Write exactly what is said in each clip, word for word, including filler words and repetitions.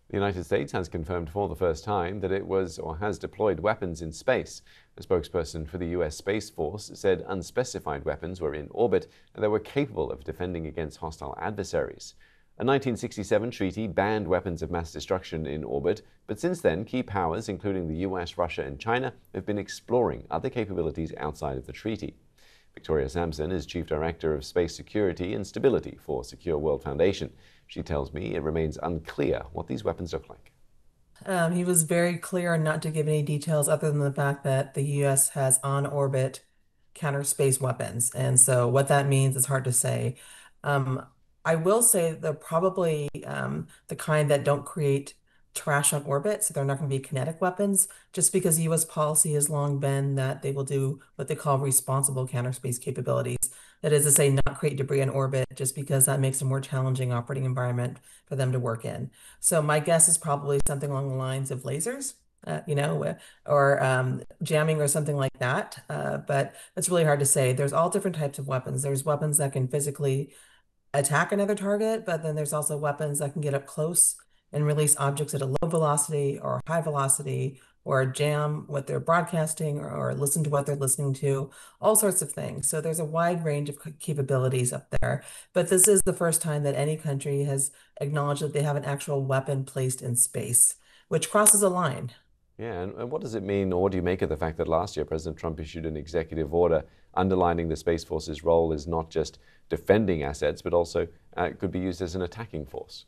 The United States has confirmed for the first time that it was or has deployed weapons in space. A spokesperson for the U S Space Force said unspecified weapons were in orbit and they were capable of defending against hostile adversaries. A nineteen sixty-seven treaty banned weapons of mass destruction in orbit, but since then, key powers, including the U S, Russia, and China, have been exploring other capabilities outside of the treaty. Victoria Sampson is Chief Director of Space Security and Stability for Secure World Foundation. She tells me it remains unclear what these weapons look like. Um, he was very clear not to give any details other than the fact that the U S has on orbit counter space weapons. And so what that means is hard to say. Um, I will say they're probably um, the kind that don't create trash on orbit, so they're not going to be kinetic weapons, just because U S policy has long been that they will do what they call responsible counter space capabilities. That is to say, not create debris in orbit, just because that makes a more challenging operating environment for them to work in. So my guess is probably something along the lines of lasers, uh, you know, uh, or um, jamming or something like that. Uh, but it's really hard to say. There's all different types of weapons. There's weapons that can physically attack another target, but then there's also weapons that can get up close and release objects at a low velocity or high velocity, or jam what they're broadcasting, or, or listen to what they're listening to, all sorts of things. So there's a wide range of c- capabilities up there. But this is the first time that any country has acknowledged that they have an actual weapon placed in space, which crosses a line. Yeah, and, and what does it mean, or what do you make of the fact that last year President Trump issued an executive order underlining the Space Force's role is not just defending assets, but also uh, could be used as an attacking force?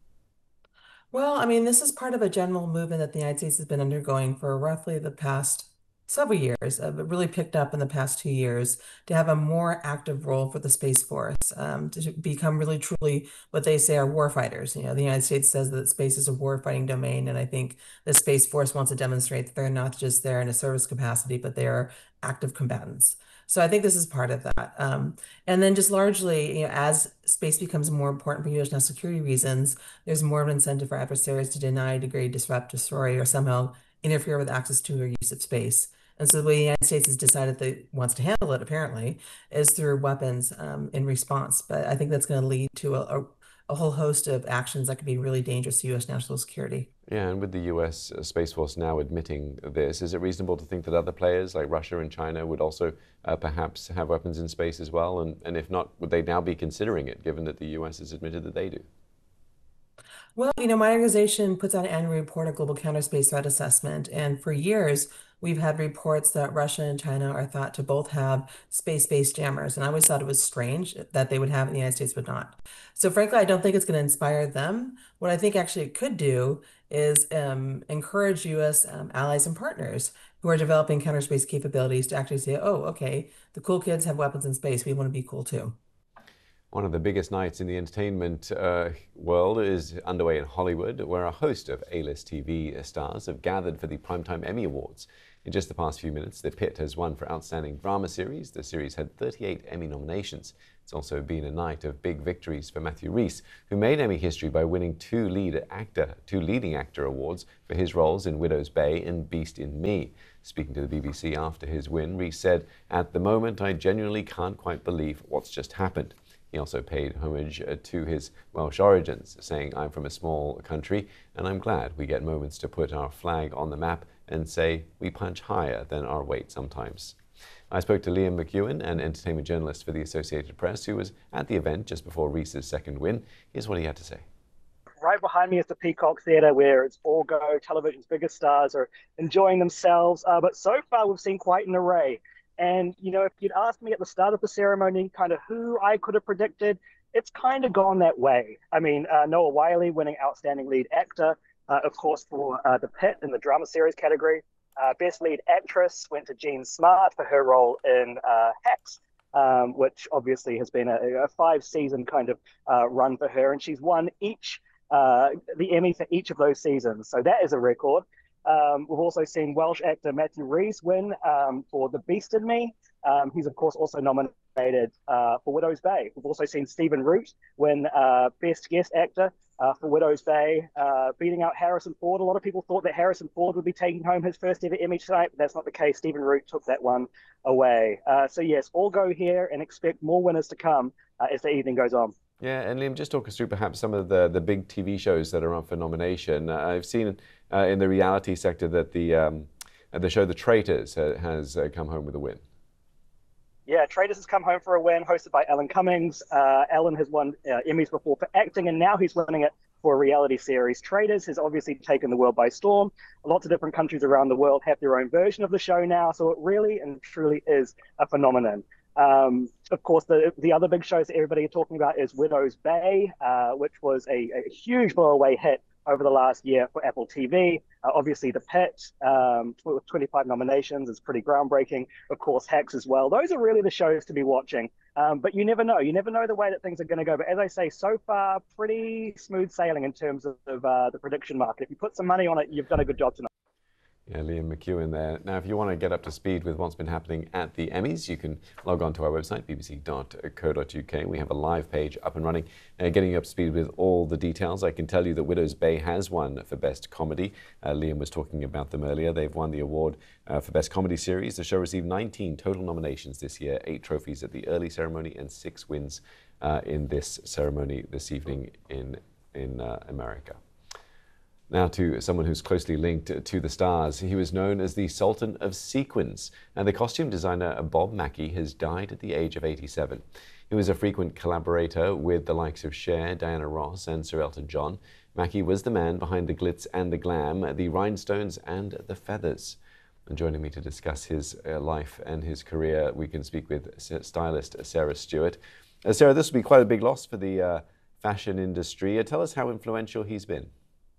Well, I mean, this is part of a general movement that the United States has been undergoing for roughly the past several years. Uh, but really picked up in the past two years to have a more active role for the Space Force, um, to become really truly what they say are war fighters. You know, the United States says that space is a war fighting domain, and I think the Space Force wants to demonstrate that they're not just there in a service capacity, but they are active combatants. So I think this is part of that. Um, and then just largely, you know, as space becomes more important for U S national security reasons, there's more of an incentive for adversaries to deny, degrade, disrupt, destroy, or somehow interfere with access to or use of space. And so the way the United States has decided that it wants to handle it, apparently, is through weapons um, in response. But I think that's going to lead to a, a, a whole host of actions that could be really dangerous to U S national security. Yeah, and with the U S Space Force now admitting this, is it reasonable to think that other players like Russia and China would also uh, perhaps have weapons in space as well? And, and if not, would they now be considering it, given that the U S has admitted that they do? Well, you know, my organization puts out an annual report, a global counter space threat assessment. And for years, we've had reports that Russia and China are thought to both have space-based jammers. And I always thought it was strange that they would have it and the United States would not. So frankly, I don't think it's going to inspire them. What I think actually it could do is um, encourage U S um, allies and partners who are developing counter space capabilities to actually say, oh, okay, the cool kids have weapons in space. We want to be cool too. One of the biggest nights in the entertainment uh, world is underway in Hollywood, where a host of A-list T V stars have gathered for the Primetime Emmy Awards. In just the past few minutes, The Pit has won for Outstanding Drama Series. The series had thirty-eight Emmy nominations. It's also been a night of big victories for Matthew Rhys, who made Emmy history by winning two lead actor, two leading actor awards for his roles in Widow's Bay and Beast in Me. Speaking to the B B C after his win, Rhys said, "At the moment, I genuinely can't quite believe what's just happened." He also paid homage uh, to his Welsh origins, saying, "I'm from a small country, and I'm glad we get moments to put our flag on the map and say we punch higher than our weight sometimes." I spoke to Liam McEwen, an entertainment journalist for the Associated Press, who was at the event just before Rhys's second win. Here's what he had to say. Right behind me is the Peacock Theatre, where it's all go. Television's biggest stars are enjoying themselves. Uh, but so far, we've seen quite an array. And, you know, if you'd asked me at the start of the ceremony kind of who I could have predicted, it's kind of gone that way. I mean, uh, Noah Wyle winning Outstanding Lead Actor, uh, of course, for uh, The Pit in the drama series category. Uh, Best Lead Actress went to Jean Smart for her role in uh, Hacks. Um, which obviously has been a, a five season kind of uh, run for her. And she's won each uh, the Emmy for each of those seasons. So that is a record. Um, we've also seen Welsh actor Matthew Rhys win um, for The Beast in Me. Um, he's, of course, also nominated uh, for Widow's Bay. We've also seen Stephen Root win uh, Best Guest Actor uh, for Widow's Bay, uh, beating out Harrison Ford. A lot of people thought that Harrison Ford would be taking home his first ever Emmy tonight, but that's not the case. Stephen Root took that one away. Uh, so, yes, all go here and expect more winners to come uh, as the evening goes on. Yeah, and Liam, just talk us through perhaps some of the, the big T V shows that are up for nomination. Uh, I've seen uh, in the reality sector that the um, uh, the show The Traitors uh, has uh, come home with a win. Yeah, Traitors has come home for a win, hosted by Alan Cummings. Uh, Alan has won uh, Emmys before for acting, and now he's winning it for a reality series. Traitors has obviously taken the world by storm. Lots of different countries around the world have their own version of the show now, so it really and truly is a phenomenon. Um, of course, the the other big shows that everybody is talking about is Widow's Bay, uh, which was a, a huge blowaway hit over the last year for Apple T V. Uh, obviously, The Pit, um, with twenty-five nominations, is pretty groundbreaking. Of course, Hacks as well. Those are really the shows to be watching. Um, but you never know. You never know the way that things are going to go. But as I say, so far, pretty smooth sailing in terms of, of uh, the prediction market. If you put some money on it, you've done a good job tonight. Yeah, Liam McEwen there. Now, if you want to get up to speed with what's been happening at the Emmys, you can log on to our website, b b c dot co dot u k. We have a live page up and running, uh, getting you up to speed with all the details. I can tell you that Widow's Bay has won for Best Comedy. Uh, Liam was talking about them earlier. They've won the award uh, for Best Comedy Series. The show received nineteen total nominations this year, eight trophies at the early ceremony and six wins uh, in this ceremony this evening in, in uh, America. Now to someone who's closely linked to the stars. He was known as the Sultan of Sequins, and the costume designer Bob Mackie has died at the age of eighty-seven. He was a frequent collaborator with the likes of Cher, Diana Ross, and Sir Elton John. Mackie was the man behind the glitz and the glam, the rhinestones and the feathers. And joining me to discuss his uh, life and his career, we can speak with stylist Sarah Stewart. Uh, Sarah, this will be quite a big loss for the uh, fashion industry. Uh, tell us how influential he's been.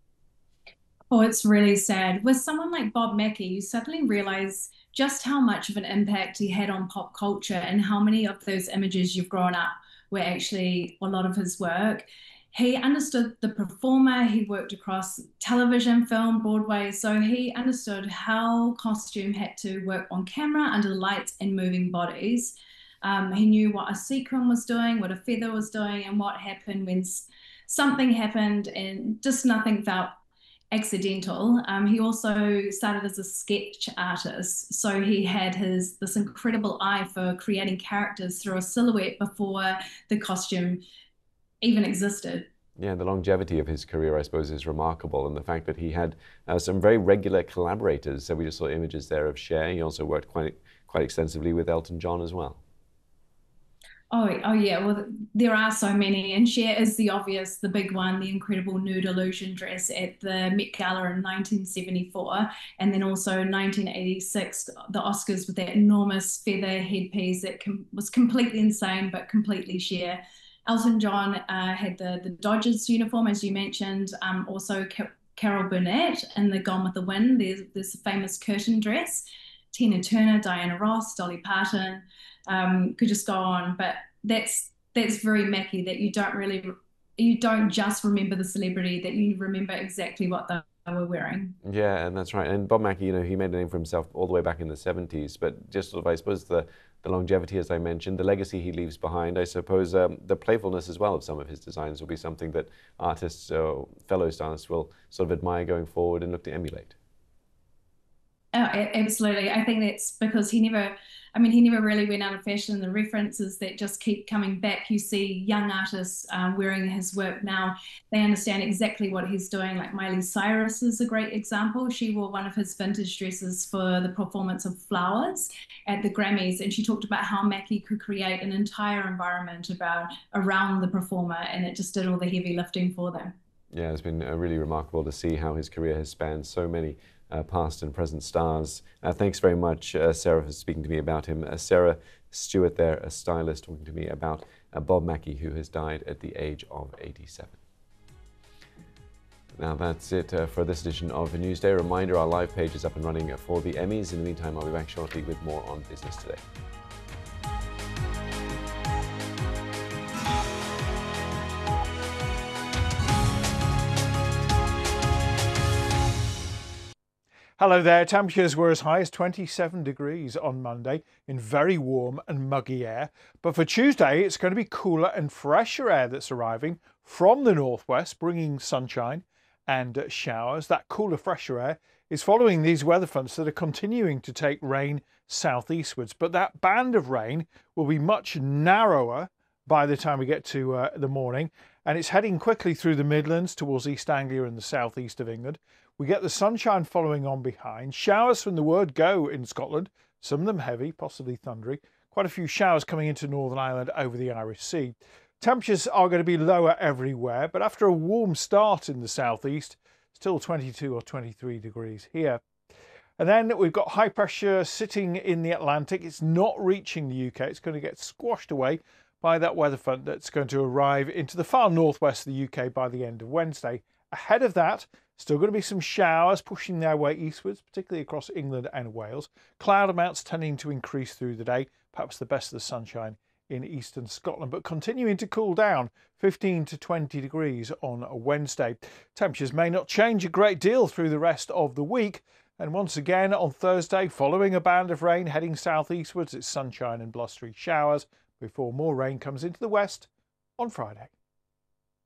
Oh, it's really sad. With someone like Bob Mackie, you suddenly realize just how much of an impact he had on pop culture and how many of those images you've grown up were actually a lot of his work. He understood the performer. He worked across television, film, Broadway. So he understood how costume had to work on camera, under the lights, and moving bodies. Um, he knew what a sequin was doing, what a feather was doing, and what happened when something happened and just nothing felt accidental. Um, he also started as a sketch artist, so he had his this incredible eye for creating characters through a silhouette before the costume even existed. Yeah, the longevity of his career, I suppose, is remarkable, and the fact that he had uh, some very regular collaborators. So we just saw images there of Cher. He also worked quite quite extensively with Elton John as well. Oh, oh yeah. Well, there are so many, and Cher is the obvious, the big one, the incredible nude illusion dress at the Met Gala in nineteen seventy-four, and then also in nineteen eighty-six, the Oscars with that enormous feather headpiece that com was completely insane, but completely Cher. Elton John uh, had the the Dodgers uniform, as you mentioned. Um, also Ca Carol Burnett in the Gone with the Wind. There's this famous curtain dress. Tina Turner, Diana Ross, Dolly Parton. Um, could just go on, but that's that's very Mackie, that you don't really, you don't just remember the celebrity, that you remember exactly what they were wearing. Yeah, and that's right. And Bob Mackie, you know, he made a name for himself all the way back in the seventies, but just sort of, I suppose, the, the longevity, as I mentioned, the legacy he leaves behind, I suppose um, the playfulness as well of some of his designs will be something that artists or fellow stylists will sort of admire going forward and look to emulate. Oh, absolutely. I think that's because he never, I mean, he never really went out of fashion. The references that just keep coming back. You see young artists um, wearing his work now. They understand exactly what he's doing. Like Miley Cyrus is a great example. She wore one of his vintage dresses for the performance of Flowers at the Grammys, and she talked about how Mackie could create an entire environment about around the performer, and it just did all the heavy lifting for them. Yeah, it's been uh, really remarkable to see how his career has spanned so many Uh, past and present stars. Uh, thanks very much, uh, Sarah, for speaking to me about him. Uh, Sarah Stewart there, a stylist, talking to me about uh, Bob Mackie, who has died at the age of eighty-seven. Now that's it uh, for this edition of the Newsday. Reminder, our live page is up and running for the Emmys. In the meantime, I'll be back shortly with more on Business Today. Hello there. Temperatures were as high as twenty-seven degrees on Monday in very warm and muggy air. But for Tuesday, it's going to be cooler and fresher air that's arriving from the northwest, bringing sunshine and showers. That cooler, fresher air is following these weather fronts that are continuing to take rain southeastwards. But that band of rain will be much narrower by the time we get to uh, the morning, and it's heading quickly through the Midlands towards East Anglia and the southeast of England. We get the sunshine following on behind. Showers from the word go in Scotland, some of them heavy, possibly thundery. Quite a few showers coming into Northern Ireland over the Irish Sea. Temperatures are going to be lower everywhere, but after a warm start in the southeast, still twenty-two or twenty-three degrees here. And then we've got high pressure sitting in the Atlantic. It's not reaching the U K. It's going to get squashed away by that weather front that's going to arrive into the far northwest of the U K by the end of Wednesday. Ahead of that, still going to be some showers pushing their way eastwards, particularly across England and Wales. Cloud amounts tending to increase through the day, perhaps the best of the sunshine in eastern Scotland, but continuing to cool down, fifteen to twenty degrees on a Wednesday. Temperatures may not change a great deal through the rest of the week. And once again on Thursday, following a band of rain heading southeastwards, it's sunshine and blustery showers before more rain comes into the west on Friday.